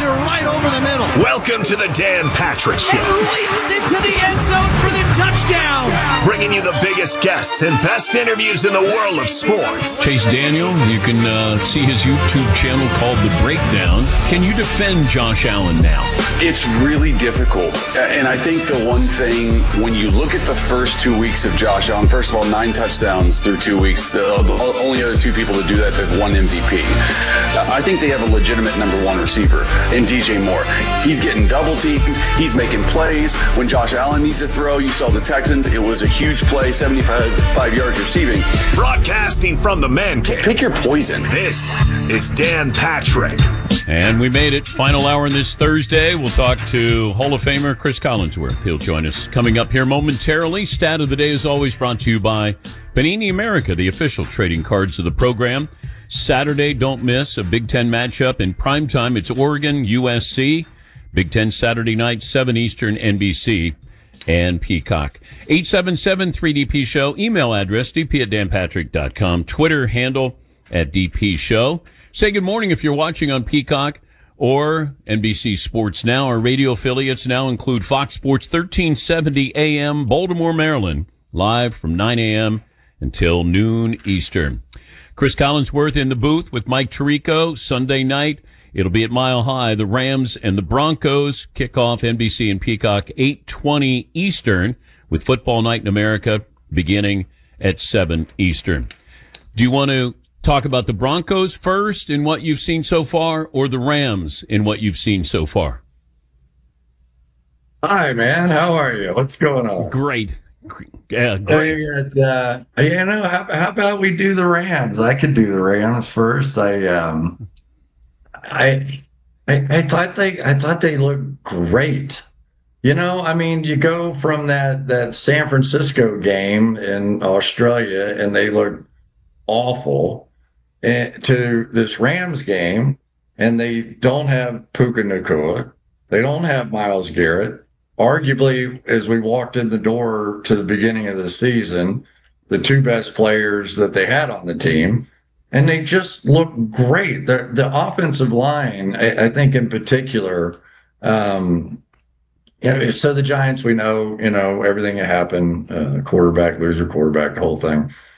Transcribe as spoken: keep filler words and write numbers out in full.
it right over the middle. Welcome to the Dan Patrick Show. And leaps into the end zone for the touchdown. Bringing you the biggest guests and best interviews in the world of sports. Chase Daniel, you can uh, see his YouTube channel called The Breakdown. Can you defend Josh Allen now? It's really difficult. And I think the one thing, when you look at the first two weeks of Josh Allen, first of all, nine touchdowns through two weeks. The, the only other two people to do that have won M V P. I think they have a legitimate number one receiver in D J Moore. He's getting double teamed. He's making plays. When Josh Allen needs a throw, you saw the Texans. It was a huge play, seventy-five yards receiving. Broadcasting from the man cave. Pick your poison. This is Dan Patrick. And we made it. Final hour on this Thursday. We'll talk to Hall of Famer Chris Collinsworth. He'll join us coming up here momentarily. Stat of the day is always brought to you by Panini America, the official trading cards of the program. Saturday, don't miss a Big Ten matchup in primetime. It's Oregon, U S C. Big Ten Saturday night, seven Eastern, N B C and Peacock. eight seven seven three D P Show. Email address, d p at dan patrick dot com. Twitter handle at D P Show. Say good morning if you're watching on Peacock or N B C Sports Now. Our radio affiliates now include Fox Sports thirteen seventy A M, Baltimore, Maryland, live from nine a.m. until noon Eastern. Chris Collinsworth in the booth with Mike Tirico. Sunday night, it'll be at Mile High. The Rams and the Broncos kick off N B C and Peacock eight twenty Eastern with Football Night in America beginning at seven Eastern. Do you want to talk about the Broncos first in what you've seen so far, or the Rams in what you've seen so far? Hi, man. How are you? What's going on? Great. Yeah, great. Hey, uh, you know, how, how about we do the Rams? I could do the Rams first. I, um, I, I, I thought they, I thought they looked great. You know, I mean, you go from that that San Francisco game in Australia, and they look awful, and to this Rams game, and they don't have Puka Nacua, they don't have Myles Garrett. Arguably, as we walked in the door to the beginning of the season, the two best players that they had on the team, and they just look great. The, the offensive line, I, I think in particular, um, you know, so the Giants, we know, you know, everything that happened, uh, quarterback, loser quarterback, the whole thing.